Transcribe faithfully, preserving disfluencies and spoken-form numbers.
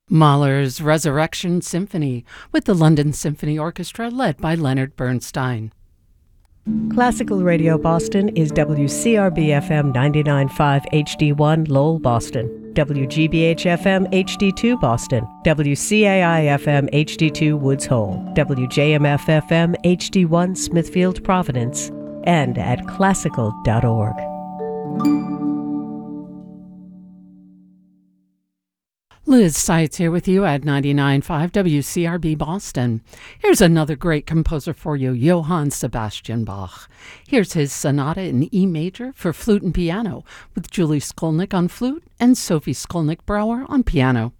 Mahler's Resurrection Symphony with the London Symphony Orchestra led by Leonard Bernstein. Classical Radio Boston is W C R B F M ninety-nine point five H D one Lowell, Boston, W G B H F M H D two Boston, W C A I F M H D two Woods Hole, W J M F F M H D one Smithfield, Providence, and at classical dot org. Liz Seitz here with you at ninety-nine point five W C R B Boston. Here's another great composer for you, Johann Sebastian Bach. Here's his Sonata in E major for flute and piano with Julie Skolnick on flute and Sophie Skolnick-Brouwer on piano.